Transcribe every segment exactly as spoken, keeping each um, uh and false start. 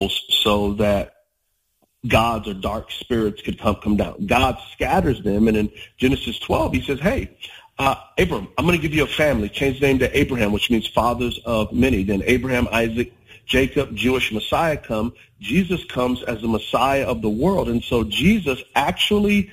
so that gods or dark spirits could come, come down. God scatters them, and in Genesis twelve, he says, hey, uh, Abram, I'm going to give you a family. Change the name to Abraham, which means fathers of many. Then Abraham, Isaac, Jacob, Jewish Messiah come. Jesus comes as the Messiah of the world, and so Jesus actually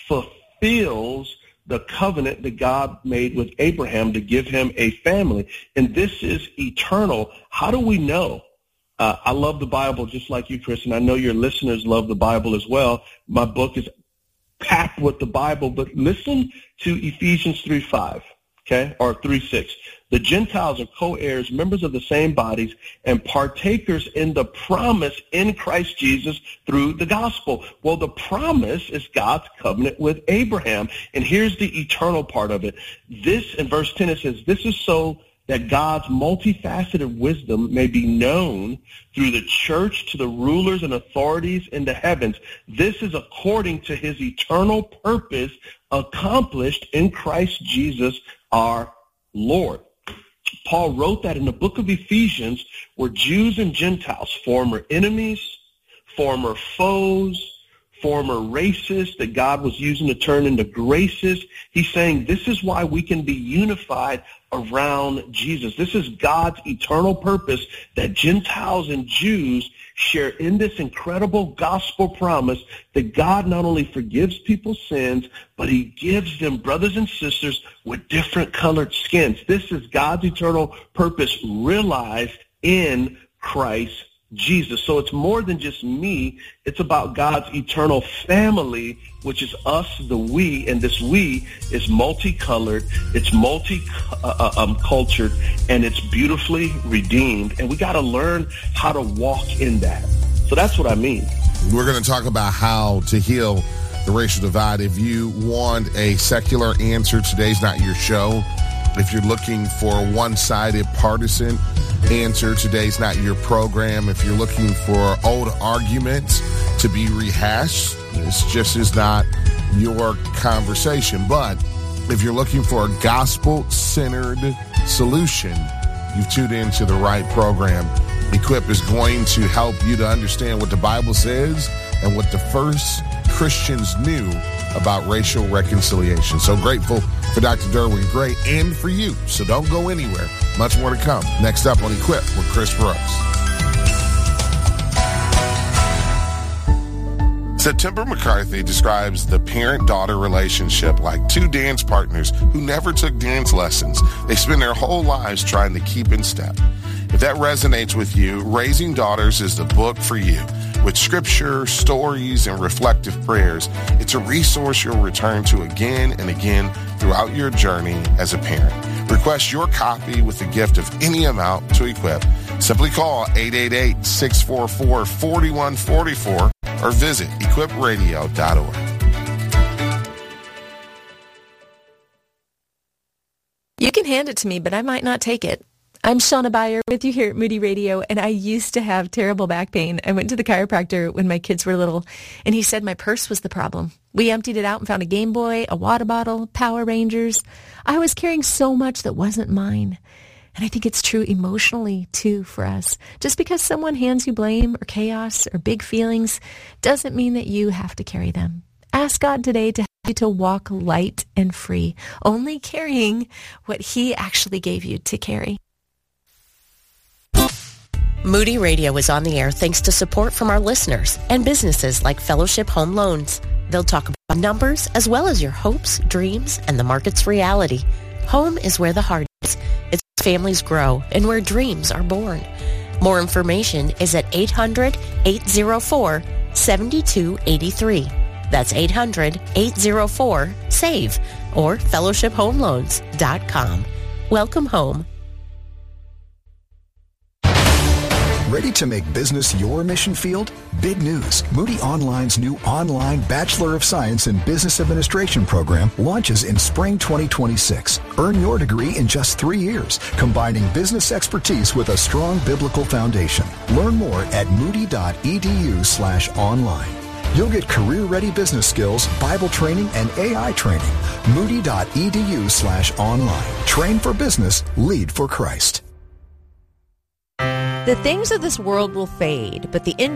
fulfills the covenant that God made with Abraham to give him a family, and this is eternal. How do we know? Uh, I love the Bible just like you, Chris, and I know your listeners love the Bible as well. My book is packed with the Bible, but listen to Ephesians three five, okay, or three six. The Gentiles are co-heirs, members of the same bodies, and partakers in the promise in Christ Jesus through the gospel. Well, the promise is God's covenant with Abraham, and here's the eternal part of it. This, in verse ten, it says, this is so that God's multifaceted wisdom may be known through the church to the rulers and authorities in the heavens. This is according to his eternal purpose accomplished in Christ Jesus our Lord. Paul wrote that in the book of Ephesians, where Jews and Gentiles, former enemies, former foes, former racists that God was using to turn into graces. He's saying this is why we can be unified around Jesus. This is God's eternal purpose, that Gentiles and Jews share in this incredible gospel promise that God not only forgives people's sins, but he gives them brothers and sisters with different colored skins. This is God's eternal purpose realized in Christ Jesus. So it's more than just me. It's about God's eternal family, which is us, the we, and this we is multicolored, it's multi-cultured, uh, and it's beautifully redeemed. And we got to learn how to walk in that. So that's what I mean. We're going to talk about how to heal the racial divide. If you want a secular answer, today's not your show. If you're looking for a one-sided partisan answer, today's not your program. If you're looking for old arguments to be rehashed, this just is not your conversation. But if you're looking for a gospel-centered solution, you've tuned into the right program. Equip is going to help you to understand what the Bible says and what the first Christians knew about racial reconciliation. So grateful for Doctor Derwin Gray and for you. So don't go anywhere. Much more to come. Next up on Equip with Chris Brooks. September McCarthy describes the parent-daughter relationship like two dance partners who never took dance lessons. They spend their whole lives trying to keep in step. If that resonates with you, Raising Daughters is the book for you. With scripture, stories, and reflective prayers, it's a resource you'll return to again and again throughout your journey as a parent. Request your copy with a gift of any amount to Equip. Simply call eight eight eight, six four four, four one four four or visit equip radio dot org. You can hand it to me, but I might not take it. I'm Shauna Byer with you here at Moody Radio, and I used to have terrible back pain. I went to the chiropractor when my kids were little, and he said my purse was the problem. We emptied it out and found a Game Boy, a water bottle, Power Rangers. I was carrying so much that wasn't mine. And I think it's true emotionally, too, for us. Just because someone hands you blame or chaos or big feelings doesn't mean that you have to carry them. Ask God today to help you to walk light and free, only carrying what he actually gave you to carry. Moody Radio is on the air thanks to support from our listeners and businesses like Fellowship Home Loans. They'll talk about numbers as well as your hopes, dreams, and the market's reality. Home is where the heart is. It's where families grow and where dreams are born. More information is at eight hundred, eight oh four, seven two eight three. That's eight hundred, eight oh four, S A V E or fellowship home loans dot com. Welcome home. Ready to make business your mission field? Big news. Moody Online's new online Bachelor of Science in Business Administration program launches in spring twenty twenty-six. Earn your degree in just three years, combining business expertise with a strong biblical foundation. Learn more at moody.edu slash online. You'll get career-ready business skills, Bible training, and A I training. Moody.edu slash online. Train for business, lead for Christ. The things of this world will fade, but the